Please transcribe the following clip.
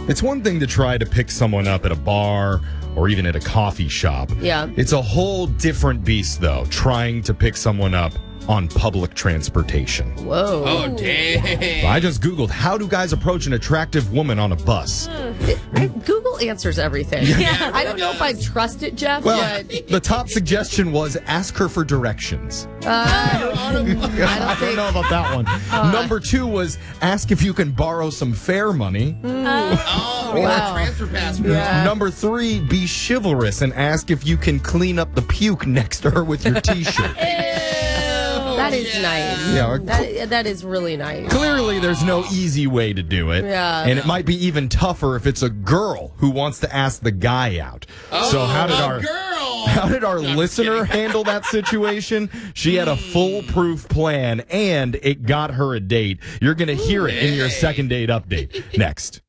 It's one thing to try to pick someone up at a bar or even at a coffee shop. Yeah. It's a whole different beast, though, trying to pick someone up on public transportation. Whoa. Oh, dang. I just Googled, how do guys approach an attractive woman on a bus? Google answers everything. Yeah, I don't know if I trust it, Jeff, Well, but the top suggestion was ask her for directions. I I don't know about that one. Number 2 was ask if you can borrow some fare money. Oh, we got a transfer pass, bro. Number 3, be chivalrous and ask if you can clean up the puke next to her with your t-shirt. That is nice. Yeah, That is really nice. clearly there's no easy way to do it. Yeah. And it might be even tougher if it's a girl who wants to ask the guy out. So how did our listener handle that situation? She had a foolproof plan and it got her a date. You're going to hear it in your second date update next.